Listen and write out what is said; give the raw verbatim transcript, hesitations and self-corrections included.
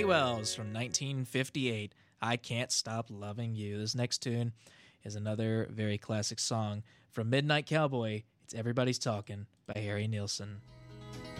Eddie Wells from nineteen fifty-eight, I Can't Stop Loving You. This next tune is another very classic song from Midnight Cowboy. It's Everybody's Talking by Harry Nilsson.